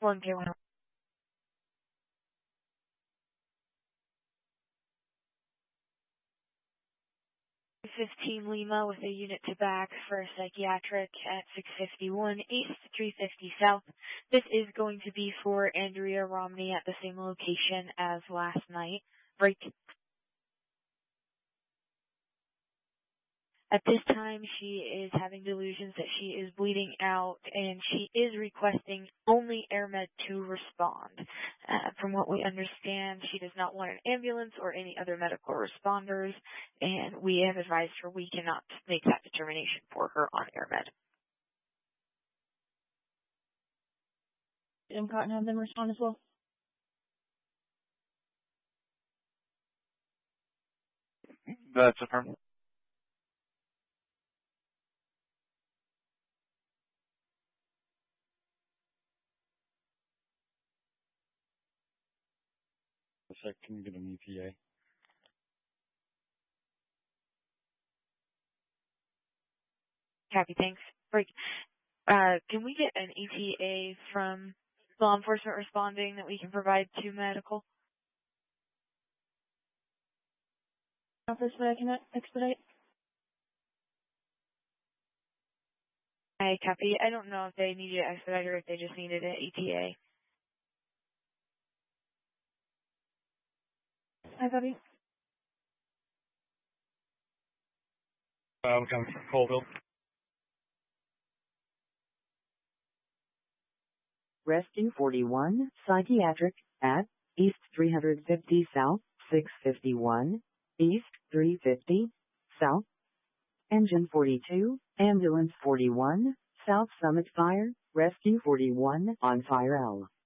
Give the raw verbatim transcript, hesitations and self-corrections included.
one K one. fifteen Lima with a unit to back for psychiatric at six fifty-one East, three fifty South. This is going to be for Andrea Romney at the same location as last night. Break. At this time, she is having delusions that she is bleeding out, and she is requesting only AirMed to respond. Uh, from what we understand, she does not want an ambulance or any other medical responders, and we have advised her we cannot make that determination for her on AirMed. M Cotton have them respond as well? That's affirmative. A sec, can you get an E T A? Happy, thanks. Break. Uh, can we get an E T A from law enforcement responding that we can provide to medical? Office that I can expedite? I copy. I don't know if they needed an expedite or if they just needed an E T A. I copy. Uh, we're coming from Colville. Rescue forty-one, Psychiatric, at East three fifty South, six fifty-one, East three fifty, South. Engine forty-two, Ambulance forty-one, South Summit Fire, Rescue forty-one, on Fire L.